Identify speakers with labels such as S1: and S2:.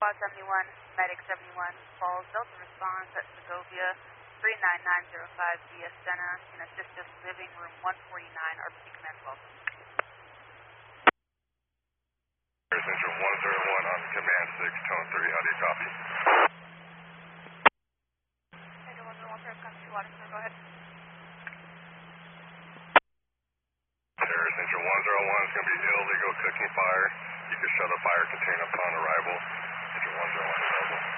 S1: 71, Medic 71, Falls, Delta response at Segovia 39905 via Senna in assisted living room 149, RPC command 12.
S2: Central 101 on command 6, tone 3, how do you copy?
S1: Central 101, copy, Water, go ahead.
S2: Central 101 is going to be illegal cooking fire. You can shut a fire container upon arrival. Central 101 is available.